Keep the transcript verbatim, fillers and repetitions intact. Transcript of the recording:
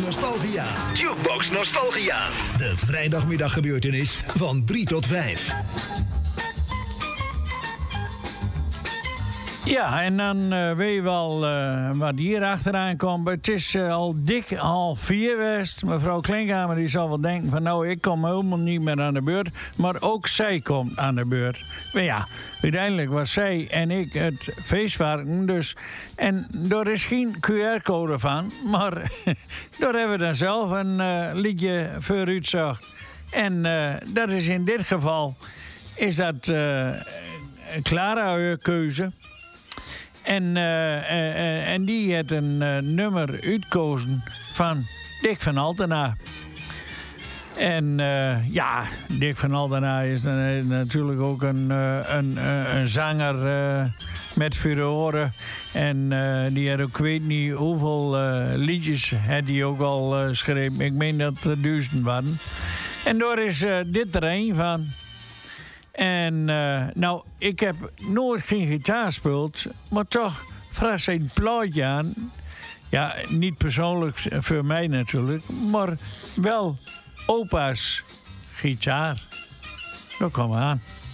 Nostalgia. Jukebox Nostalgia. De vrijdagmiddaggebeurtenis van drie tot vijf. Ja, en dan uh, weet je wel uh, wat hier achteraan komt. Het is uh, al dik half vier geweest. Mevrouw Klinkhamer die zal wel denken van nou, ik kom helemaal niet meer aan de beurt. Maar ook zij komt aan de beurt. Maar ja, uiteindelijk was zij en ik het feestvarken. Dus, en er is geen Q R-code van. Maar daar hebben we dan zelf een uh, liedje voor uitgezocht. En uh, dat is in dit geval is dat uh, Clara keuze. En, uh, uh, uh, en die heeft een uh, nummer uitgekozen van Dick van Altena. En uh, ja, Dick van Altena is uh, natuurlijk ook een, uh, een, uh, een zanger uh, met furoren. En uh, die had ook, ik weet niet hoeveel uh, liedjes had hij ook al uh, geschreven. Ik meen dat er duizend waren. En daar is uh, dit er een van. En uh, nou, ik heb nooit geen gitaar gespeeld, maar toch vraagt zijn plaatje aan. Ja, niet persoonlijk voor mij natuurlijk, maar wel opa's gitaar. Dat komt aan.